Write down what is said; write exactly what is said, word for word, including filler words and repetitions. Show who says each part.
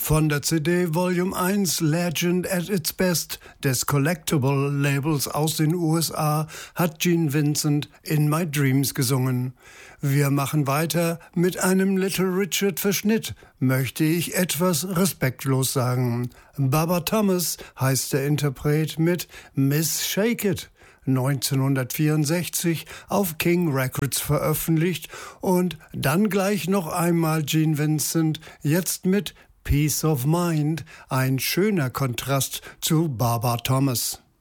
Speaker 1: Von der C D Volume eins Legend at its Best des Collectible-Labels aus den U S A hat Gene Vincent In My Dreams gesungen. Wir machen weiter mit einem Little Richard-Verschnitt, möchte ich etwas respektlos sagen. Baba Thomas heißt der Interpret mit Miss Shake It, neunzehnhundertvierundsechzig auf King Records veröffentlicht, und dann gleich noch einmal Gene Vincent, jetzt mit Peace of Mind, ein schöner Kontrast zu Baba Thomas.